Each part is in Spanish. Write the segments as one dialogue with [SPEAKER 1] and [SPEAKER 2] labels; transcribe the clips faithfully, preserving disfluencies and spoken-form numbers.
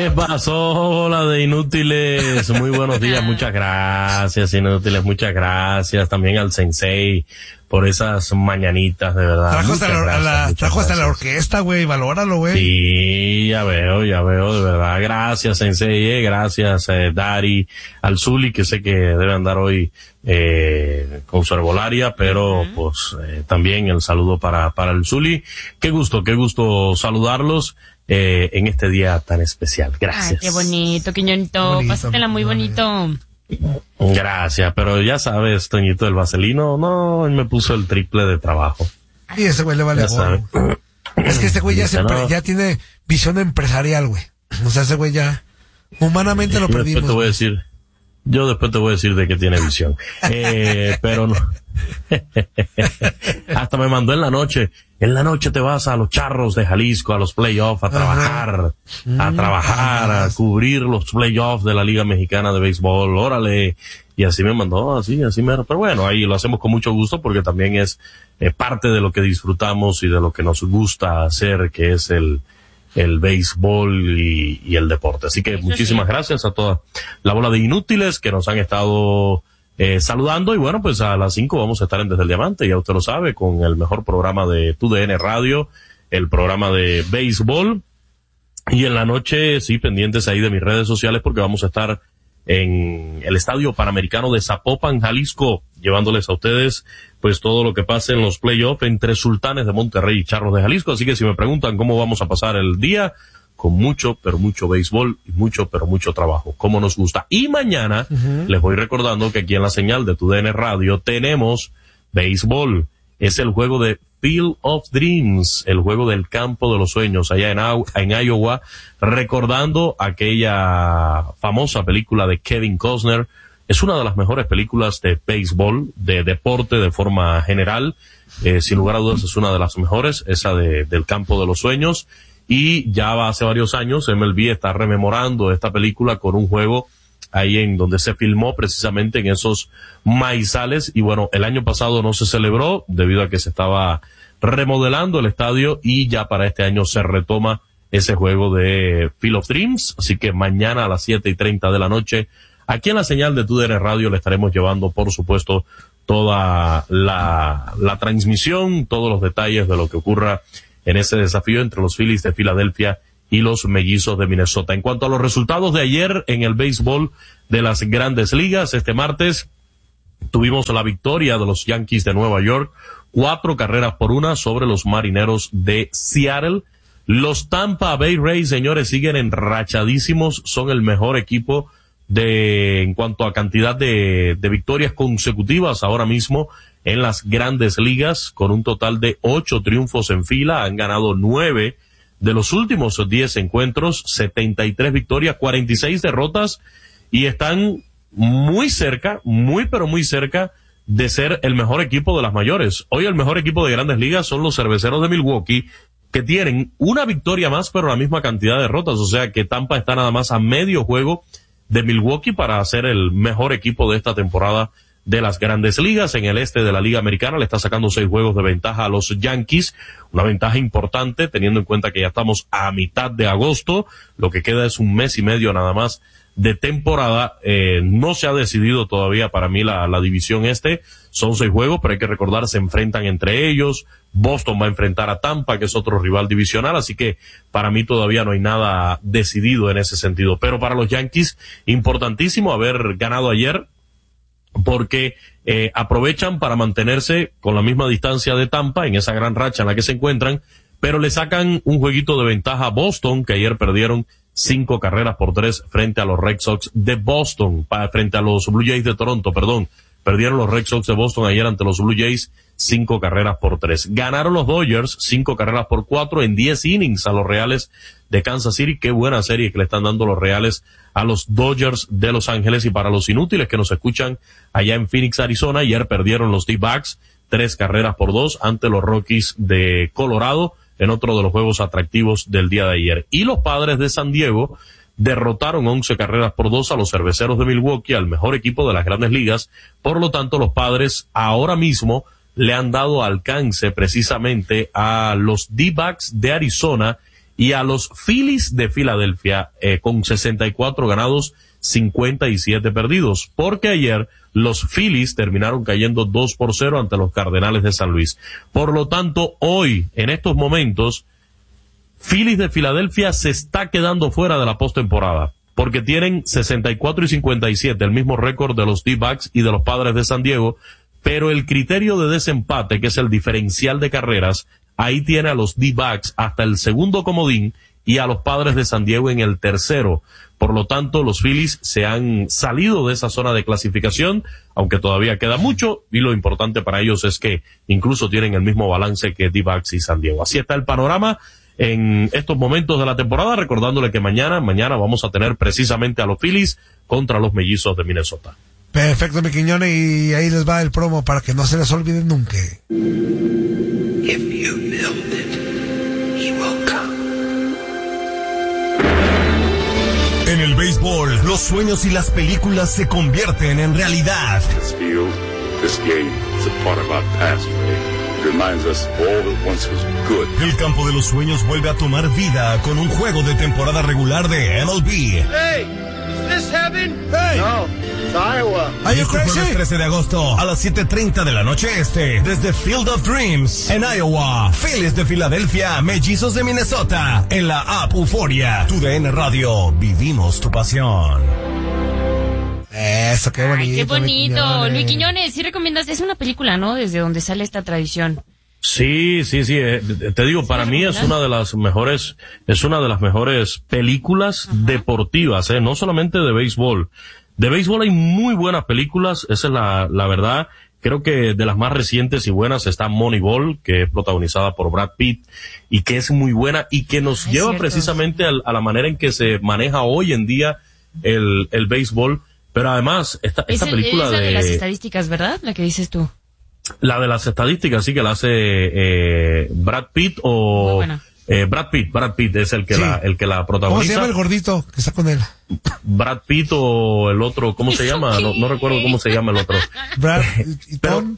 [SPEAKER 1] ¿Qué pasó? Hola de inútiles. Muy buenos días. Muchas gracias, inútiles. Muchas gracias también al sensei por esas mañanitas, de verdad.
[SPEAKER 2] Trajo hasta, la,
[SPEAKER 1] gracias,
[SPEAKER 2] la, trajo hasta la orquesta, güey. Valóralo, güey.
[SPEAKER 1] Sí, ya veo, ya veo, de verdad. Gracias, sensei. Eh, gracias, eh, Dari, al Zuli, que sé que debe andar hoy eh, con su herbolaria, pero uh-huh. pues eh, también el saludo para, para el Zuli. Qué gusto, qué gusto saludarlos. Eh, en este día tan especial. Gracias.
[SPEAKER 3] Ay, qué bonito, Quiñonito. Pásatela muy bonito.
[SPEAKER 1] Gracias, pero ya sabes, Toñito, el vaselino, no, él me puso el triple de trabajo.
[SPEAKER 2] Y ese güey le vale gorro. Es que este güey ya, se, no. ya tiene visión empresarial, güey. O sea, ese güey ya, humanamente lo perdimos.
[SPEAKER 1] Después te voy a decir, yo después te voy a decir de que tiene visión. eh, pero no. Hasta me mandó en la noche. En la noche te vas a los Charros de Jalisco, a los playoffs, a trabajar, Ajá. a trabajar, a cubrir los playoffs de la Liga Mexicana de Béisbol, órale. Y así me mandó, así, así me, pero bueno, ahí lo hacemos con mucho gusto porque también es eh, parte de lo que disfrutamos y de lo que nos gusta hacer, que es el, el béisbol y, y el deporte. Así que muchísimas gracias a toda la bola de inútiles que nos han estado Eh, saludando, y bueno, pues a las cinco vamos a estar en Desde el Diamante, ya usted lo sabe, con el mejor programa de Tu D N Radio, el programa de béisbol, y en la noche, sí, pendientes ahí de mis redes sociales, porque vamos a estar en el Estadio Panamericano de Zapopan, Jalisco, llevándoles a ustedes, pues todo lo que pase en los playoffs entre Sultanes de Monterrey y Charros de Jalisco, así que si me preguntan cómo vamos a pasar el día, con mucho, pero mucho béisbol y mucho, pero mucho trabajo, como nos gusta. Y mañana, uh-huh. les voy recordando que aquí en la señal de Tu D N Radio tenemos béisbol. Es el juego de Field of Dreams, el juego del campo de los sueños, allá en, en Iowa, recordando aquella famosa película de Kevin Costner. Es una de las mejores películas de béisbol, de deporte de forma general. Eh, sin lugar a dudas es una de las mejores, esa de, del campo de los sueños. Y ya va hace varios años, M L B está rememorando esta película con un juego ahí en donde se filmó precisamente en esos maizales. Y bueno, el año pasado no se celebró debido a que se estaba remodelando el estadio y ya para este año se retoma ese juego de Field of Dreams. Así que mañana a las siete y treinta de la noche, aquí en la señal de Tu D N Radio le estaremos llevando, por supuesto, toda la, la transmisión, todos los detalles de lo que ocurra en ese desafío entre los Phillies de Filadelfia y los Mellizos de Minnesota. En cuanto a los resultados de ayer en el béisbol de las Grandes Ligas, este martes tuvimos la victoria de los Yankees de Nueva York, cuatro carreras por una sobre los Marineros de Seattle. Los Tampa Bay Rays, señores, siguen enrachadísimos, son el mejor equipo de, en cuanto a cantidad de, de victorias consecutivas ahora mismo en las Grandes Ligas, con un total de ocho triunfos en fila. Han ganado nueve de los últimos diez encuentros, setenta y tres victorias, cuarenta y seis derrotas, y están muy cerca, muy pero muy cerca de ser el mejor equipo de las mayores. Hoy el mejor equipo de Grandes Ligas son los Cerveceros de Milwaukee, que tienen una victoria más pero la misma cantidad de derrotas, o sea que Tampa está nada más a medio juego de Milwaukee para ser el mejor equipo de esta temporada de las Grandes Ligas. En el este de la Liga Americana le está sacando seis juegos de ventaja a los Yankees, una ventaja importante teniendo en cuenta que ya estamos a mitad de agosto, lo que queda es un mes y medio nada más de temporada. Eh, no se ha decidido todavía para mí la, la división este, son seis juegos, pero hay que recordar, se enfrentan entre ellos. Boston va a enfrentar a Tampa, que es otro rival divisional, así que para mí todavía no hay nada decidido en ese sentido. Pero para los Yankees, importantísimo haber ganado ayer, porque eh, aprovechan para mantenerse con la misma distancia de Tampa en esa gran racha en la que se encuentran, pero le sacan un jueguito de ventaja a Boston, que ayer perdieron cinco carreras por tres frente a los Red Sox de Boston, para, frente a los Blue Jays de Toronto, perdón. Perdieron los Red Sox de Boston ayer ante los Blue Jays, cinco carreras por tres. Ganaron los Dodgers, cinco carreras por cuatro en diez innings a los Reales de Kansas City. Qué buena serie que le están dando los Reales a los Dodgers de Los Ángeles. Y para los inútiles que nos escuchan allá en Phoenix, Arizona, ayer perdieron los D-Backs, tres carreras por dos ante los Rockies de Colorado, en otro de los juegos atractivos del día de ayer. Y los Padres de San Diego derrotaron once carreras por dos a los Cerveceros de Milwaukee, al mejor equipo de las Grandes Ligas. Por lo tanto, los Padres ahora mismo le han dado alcance precisamente a los D-Backs de Arizona, y a los Phillies de Filadelfia eh, con sesenta y cuatro ganados, cincuenta y siete perdidos, porque ayer los Phillies terminaron cayendo dos por cero ante los Cardenales de San Luis. Por lo tanto, hoy, en estos momentos, Phillies de Filadelfia se está quedando fuera de la postemporada, porque tienen sesenta y cuatro y cincuenta y siete, el mismo récord de los D-backs y de los Padres de San Diego, pero el criterio de desempate, que es el diferencial de carreras, ahí tiene a los D-backs hasta el segundo comodín y a los Padres de San Diego en el tercero. Por lo tanto, los Phillies se han salido de esa zona de clasificación, aunque todavía queda mucho, y lo importante para ellos es que incluso tienen el mismo balance que D-backs y San Diego. Así está el panorama en estos momentos de la temporada, recordándole que mañana, mañana vamos a tener precisamente a los Phillies contra los Mellizos de Minnesota.
[SPEAKER 2] Perfecto, mi Quiñones, y ahí les va el promo para que no se les olvide nunca.
[SPEAKER 4] If you build it, he will come.
[SPEAKER 5] En el béisbol, los sueños y las películas se convierten en realidad.
[SPEAKER 6] This field, this game is a part of our past, Ray. It reminds us all that once was good.
[SPEAKER 5] El campo de los sueños vuelve a tomar vida con un juego de temporada regular de M L B.
[SPEAKER 7] Hey, is this heaven? Hey. No. Iowa.
[SPEAKER 5] Este jueves trece de agosto a las siete treinta de la noche este, desde Field of Dreams en Iowa, Phillies de Filadelfia, Mellizos de Minnesota, en la app Euforia. Tu D N Radio, vivimos tu pasión.
[SPEAKER 2] Eso, qué bonito.
[SPEAKER 3] Ay, qué bonito.
[SPEAKER 2] Quiñones.
[SPEAKER 3] Luis Quiñones, sí recomiendas, es una película, ¿no? Desde donde sale esta tradición.
[SPEAKER 1] Sí, sí, sí, eh, te digo, para mí es una de las mejores, es una de las mejores películas Ajá. deportivas, eh, no solamente de béisbol. De béisbol hay muy buenas películas, esa es la, la verdad. Creo que de las más recientes y buenas está Moneyball, que es protagonizada por Brad Pitt, y que es muy buena, y que nos Ay, lleva cierto. precisamente a, a la manera en que se maneja hoy en día el, el béisbol. Pero además, esta, esta
[SPEAKER 3] es
[SPEAKER 1] película
[SPEAKER 3] el, es la
[SPEAKER 1] de...
[SPEAKER 3] de las estadísticas, ¿verdad? La que dices tú.
[SPEAKER 1] La de las estadísticas, sí, que la hace eh, Brad Pitt o...
[SPEAKER 3] Muy buena.
[SPEAKER 1] Eh, Brad Pitt, Brad Pitt es el que sí. la, el que la protagoniza.
[SPEAKER 2] ¿Cómo se llama el gordito que está con él?
[SPEAKER 1] Brad Pitt o el otro, ¿cómo se llama? No, no recuerdo cómo se llama el otro.
[SPEAKER 2] Brad y Tom.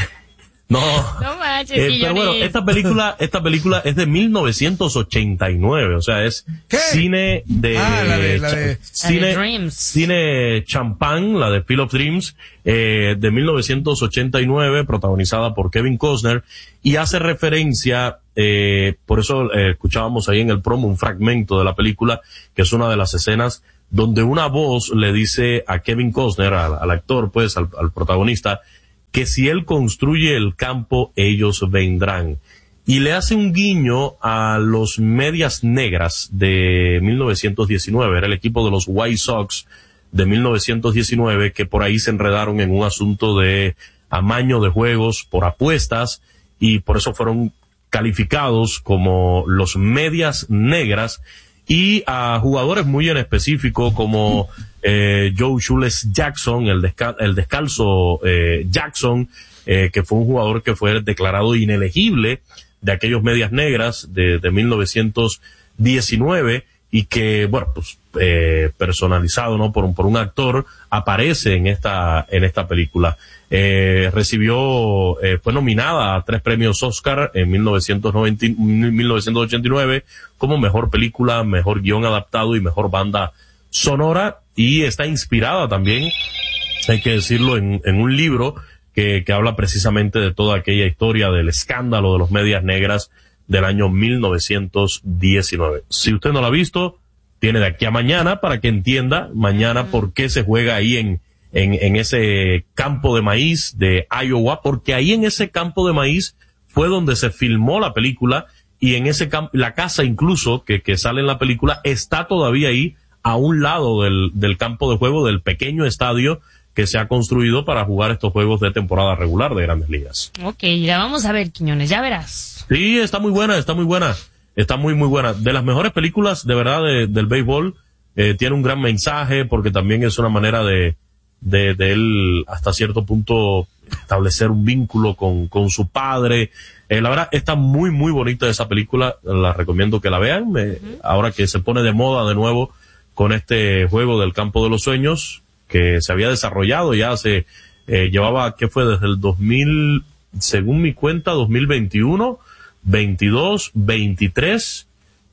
[SPEAKER 1] No.
[SPEAKER 3] No manches,
[SPEAKER 1] eh, pero bueno, esta película, esta película es de mil novecientos ochenta y nueve, o sea, es
[SPEAKER 2] ¿Qué?
[SPEAKER 1] cine de,
[SPEAKER 2] ah, la de, la de...
[SPEAKER 1] cine,
[SPEAKER 3] la de Dreams.
[SPEAKER 1] cine champán, la de Field of Dreams, eh, de mil novecientos ochenta y nueve, protagonizada por Kevin Costner, y hace referencia, eh, por eso eh, escuchábamos ahí en el promo un fragmento de la película, que es una de las escenas donde una voz le dice a Kevin Costner, al, al actor, pues, al, al protagonista, que si él construye el campo, ellos vendrán. Y le hace un guiño a los Medias Negras de mil novecientos diecinueve, era el equipo de los White Sox de mil novecientos diecinueve, que por ahí se enredaron en un asunto de amaño de juegos por apuestas, y por eso fueron calificados como los Medias Negras, y a jugadores muy en específico como eh, Joe Shoeless Jackson, el, desca el descalzo eh, Jackson, eh, que fue un jugador que fue declarado inelegible de aquellos Medias Negras de, de mil novecientos diecinueve, y que, bueno, pues, eh, personalizado, ¿no? Por un, por un actor, aparece en esta, en esta película. Eh, recibió, eh, fue nominada a tres premios Oscar en mil novecientos noventa, mil novecientos ochenta y nueve como mejor película, mejor guión adaptado y mejor banda sonora, y está inspirada también, hay que decirlo, en, en un libro que, que habla precisamente de toda aquella historia del escándalo de los Medias Negras del año mil novecientos diecinueve. Si usted no lo ha visto, tiene de aquí a mañana para que entienda mañana por qué se juega ahí en, en, en ese campo de maíz de Iowa, porque ahí en ese campo de maíz fue donde se filmó la película, y en ese campo, la casa incluso que, que sale en la película está todavía ahí a un lado del, del campo de juego, del pequeño estadio que se ha construido para jugar estos juegos de temporada regular de Grandes Ligas.
[SPEAKER 3] Ok, la vamos a ver, Quiñones, ya verás.
[SPEAKER 1] Sí, está muy buena, está muy buena, está muy, muy buena. De las mejores películas, de verdad, de, del béisbol, eh, tiene un gran mensaje, porque también es una manera de, de, de él, hasta cierto punto, establecer un vínculo con, con su padre. Eh, la verdad, está muy, muy bonita esa película, la recomiendo que la vean, eh, uh-huh. ahora que se pone de moda de nuevo con este juego del campo de los sueños, que se había desarrollado ya hace, eh, llevaba, ¿qué fue? Desde el dos mil, según mi cuenta, dos mil veintiuno, veintidós, veintitrés,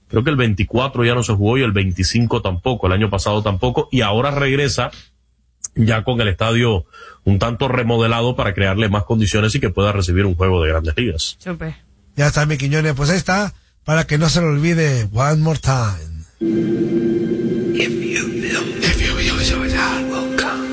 [SPEAKER 1] Creo que el veinticuatro ya no se jugó y el veinticinco tampoco, el año pasado tampoco, y ahora regresa ya con el estadio un tanto remodelado para crearle más condiciones y que pueda recibir un juego de Grandes Ligas.
[SPEAKER 3] Súper.
[SPEAKER 2] Ya está, mi Quiñones, pues ahí está, para que no se lo olvide, one more time.
[SPEAKER 4] If you build, if you build, it will come.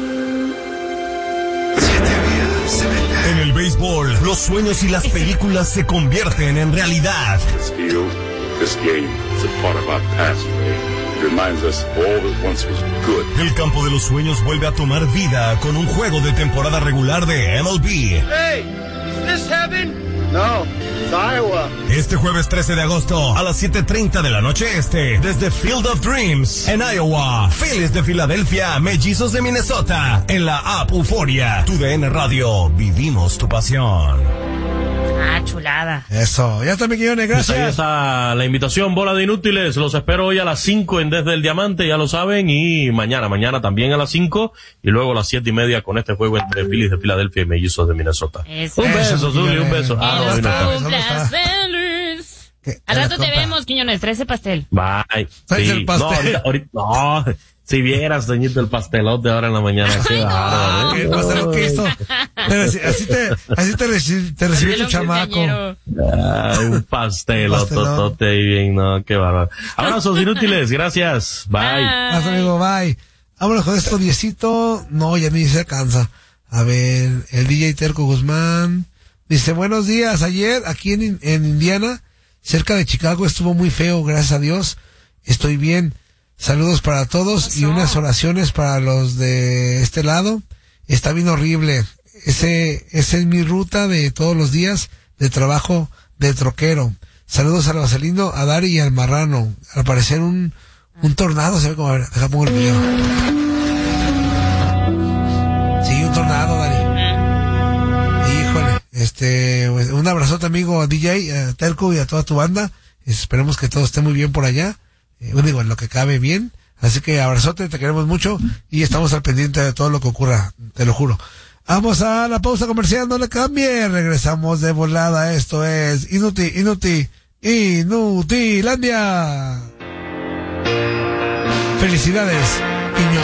[SPEAKER 4] Siete días, seven.
[SPEAKER 5] En el béisbol, los sueños y las películas se convierten en realidad.
[SPEAKER 6] This field, this game, is a part of our past, Ray. It reminds us all that once was good.
[SPEAKER 5] El campo de los sueños vuelve a tomar vida con un juego de temporada regular de M L B.
[SPEAKER 7] Hey, is this heaven? No, it's Iowa.
[SPEAKER 5] Este jueves trece de agosto a las siete treinta de la noche este, desde Field of Dreams en Iowa, Phillies de Filadelfia, Mellizos de Minnesota, en la app Euforia. Tu D N Radio, vivimos tu pasión.
[SPEAKER 3] Ah, chulada.
[SPEAKER 2] Eso, ya está, mi Quiñones,
[SPEAKER 1] Pues ahí
[SPEAKER 2] gracias.
[SPEAKER 1] está la invitación, bola de inútiles. Los espero hoy a las cinco en Desde el Diamante, ya lo saben, y mañana, mañana también a las cinco, y luego a las siete y media con este juego entre Phillies de Filadelfia y Mellizos de Minnesota.
[SPEAKER 3] Eso.
[SPEAKER 1] Un beso,
[SPEAKER 2] Eso,
[SPEAKER 1] Zuli, un beso. Ah, no,
[SPEAKER 3] Eres
[SPEAKER 1] hoy no está.
[SPEAKER 3] un
[SPEAKER 2] ¿Dónde está?
[SPEAKER 3] placer, Luis.
[SPEAKER 2] ¿Qué?
[SPEAKER 3] Al rato te
[SPEAKER 2] Compa.
[SPEAKER 3] vemos, Quiñones, trece pastel.
[SPEAKER 1] Bye.
[SPEAKER 2] Tráete
[SPEAKER 1] Sí.
[SPEAKER 2] el pastel.
[SPEAKER 1] No, ahorita, ahorita, no. Si vieras, Doñito, el pastelote ahora en la mañana, qué
[SPEAKER 2] Ah,
[SPEAKER 1] bárbaro,
[SPEAKER 2] que
[SPEAKER 1] ¿eh?
[SPEAKER 2] el pastel que hizo. Pero así, así te, así te, reci- te recibió tu
[SPEAKER 3] El
[SPEAKER 2] chamaco.
[SPEAKER 3] compañero.
[SPEAKER 1] Ay, un pastelototote ahí bien, no, qué bárbaro. Abrazos inútiles, gracias. Bye.
[SPEAKER 2] Hasta amigo, bye. Vámonos con esto, diecito. No, ya ni se cansa. A ver, el D J Terco Guzmán dice, buenos días. Ayer, aquí en, en Indiana, cerca de Chicago, estuvo muy feo, gracias a Dios. Estoy bien. Saludos para todos y unas oraciones para los de este lado. Está bien horrible. Ese, esa es mi ruta de todos los días de trabajo de troquero. Saludos al Vaselino, a Dari y al Marrano. Al parecer un, un tornado se ve como, a ver, deja pongo el video. Sí, un tornado, Dari. Híjole, este, un abrazote, amigo, a D J, a Telco y a toda tu banda. Esperemos que todo esté muy bien por allá. Eh, digo, en lo que cabe bien. Así que abrazote, te queremos mucho y estamos al pendiente de todo lo que ocurra, te lo juro. Vamos a la pausa comercial, no le cambie. Regresamos de volada. Esto es Inuti, Inuti, Inutilandia. Felicidades, Quiñones.